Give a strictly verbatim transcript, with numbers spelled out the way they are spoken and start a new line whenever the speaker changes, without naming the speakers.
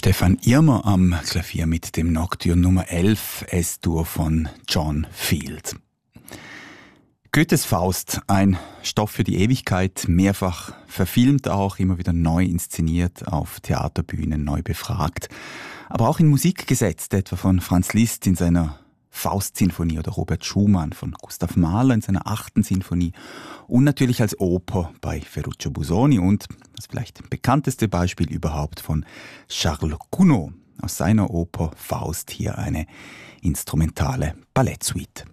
Stefan Irmer am Klavier mit dem Nocturne Nummer elf, S-Dur von John Field. Goethes Faust, ein Stoff für die Ewigkeit, mehrfach verfilmt auch, immer wieder neu inszeniert, auf Theaterbühnen neu befragt, aber auch in Musik gesetzt, etwa von Franz Liszt in seiner Faust-Sinfonie oder Robert Schumann von Gustav Mahler in seiner achten Sinfonie und natürlich als Oper bei Ferruccio Busoni und das vielleicht bekannteste Beispiel überhaupt von Charles Gounod aus seiner Oper Faust, hier eine instrumentale Ballettsuite.